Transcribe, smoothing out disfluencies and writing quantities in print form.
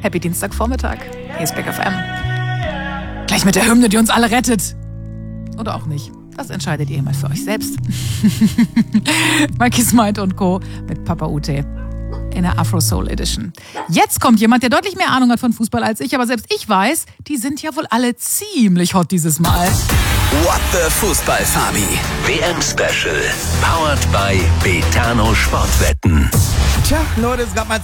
Happy Dienstagvormittag. Hier ist Big FM. Gleich mit der Hymne, die uns alle rettet. Oder auch nicht. Das entscheidet ihr mal für euch selbst. Mikey Smite und Co. mit Papa Ute in der Afro Soul Edition. Jetzt kommt jemand, der deutlich mehr Ahnung hat von Fußball als ich, aber selbst ich weiß, die sind ja wohl alle ziemlich hot dieses Mal. What the Fußball, Fabi? WM-Special. Powered by Betano Sportwetten. Tja, Leute, es gab mal